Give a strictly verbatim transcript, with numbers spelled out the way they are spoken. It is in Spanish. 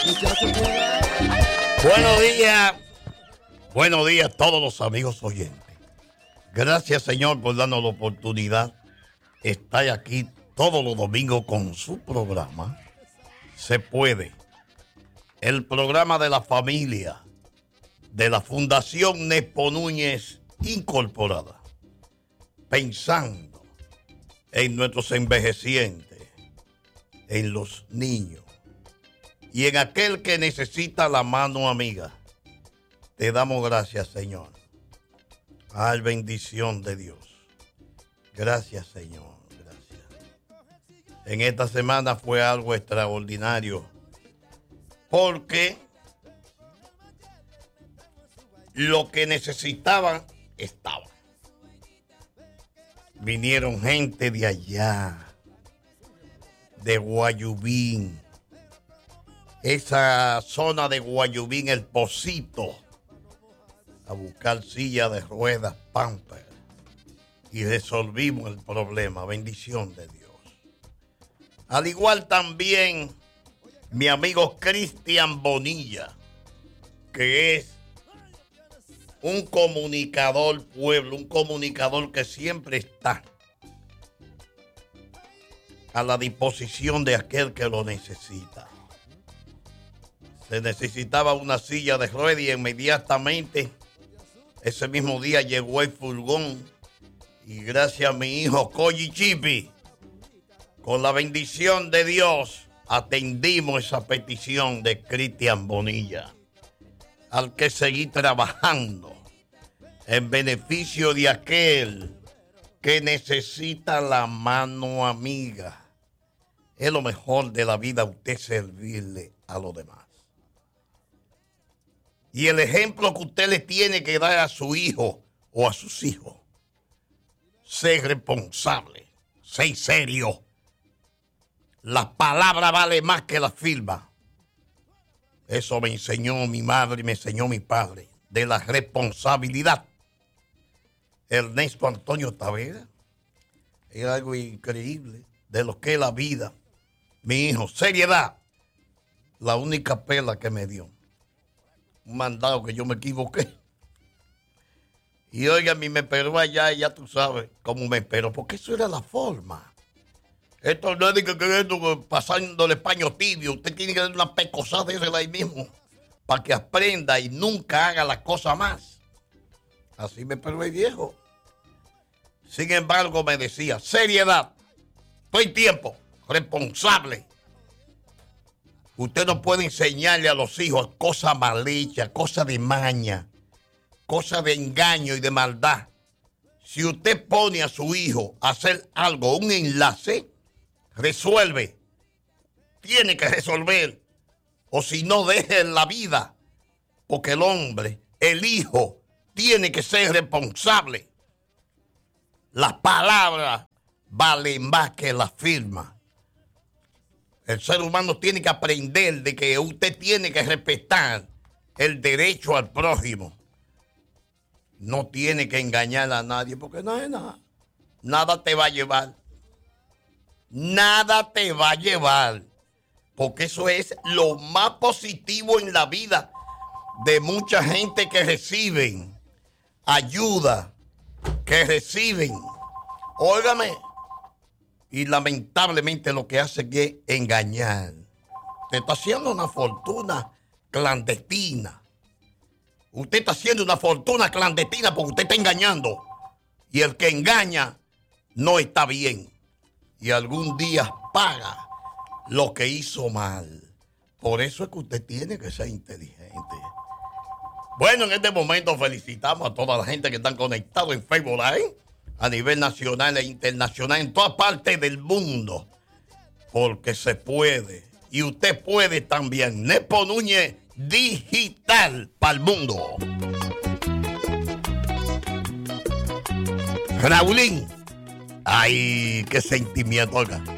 Buenos días. Buenos días a todos los amigos oyentes. Gracias, Señor, por darnos la oportunidad de estar aquí todos los domingos con su programa. Se puede. El programa de la familia de la Fundación Nespo Núñez Incorporada. Pensando en nuestros envejecientes, en los niños y en aquel que necesita la mano amiga. Te damos gracias, Señor. Ay, bendición de Dios. Gracias, Señor. Gracias. En esta semana fue algo extraordinario porque lo que necesitaban estaba. Vinieron gente de allá, de Guayubín, esa zona de Guayubín, El Pocito, a buscar silla de ruedas Pamper y resolvimos el problema. Bendición de Dios. Al igual también mi amigo Cristian Bonilla, que es un comunicador pueblo, un comunicador que siempre está a la disposición de aquel que lo necesita. Se necesitaba una silla de ruedas y inmediatamente ese mismo día llegó el furgón y gracias a mi hijo Koji Chipi, con la bendición de Dios, atendimos esa petición de Cristian Bonilla. Al que seguir trabajando en beneficio de aquel que necesita la mano amiga. Es lo mejor de la vida usted servirle a los demás. Y el ejemplo que usted le tiene que dar a su hijo o a sus hijos. Sé responsable, sé serio. La palabra vale más que la firma. Eso me enseñó mi madre y me enseñó mi padre. De la responsabilidad. Ernesto Antonio Tavera. Era algo increíble. De lo que es la vida. Mi hijo, seriedad. La única pela que me dio. Un mandado que yo me equivoqué. Y oiga, a mí me esperó allá y ya tú sabes cómo me esperó. Porque eso era la forma. Esto no es de que, que esto pasándole paño tibio. Usted tiene que dar una pecosada de ese ahí mismo para que aprenda y nunca haga la cosa más. Así me perdió el viejo. Sin embargo, me decía, seriedad, estoy tiempo, responsable. Usted no puede enseñarle a los hijos cosas mal hechas, cosas de maña, cosas de engaño y de maldad. Si usted pone a su hijo a hacer algo, un enlace, resuelve. Tiene que resolver. O si no, deje en la vida. Porque el hombre, el hijo, tiene que ser responsable. Las palabras valen más que la firma. El ser humano tiene que aprender de que usted tiene que respetar el derecho al prójimo. No tiene que engañar a nadie porque no es nada. Nada te va a llevar. Nada te va a llevar. Porque eso es lo más positivo en la vida de mucha gente que reciben ayuda, que reciben, óigame, y lamentablemente lo que hacen es engañar. Usted está haciendo una fortuna clandestina. Usted está haciendo una fortuna clandestina porque usted está engañando. Y el que engaña no está bien. Y algún día paga lo que hizo mal. Por eso es que usted tiene que ser inteligente. Bueno, en este momento felicitamos a toda la gente que están conectados en Facebook Live a nivel nacional e internacional en todas partes del mundo. Porque se puede. Y usted puede también. Nespo Núñez Digital para el mundo. Raulín. Ay, qué sentimiento, oiga.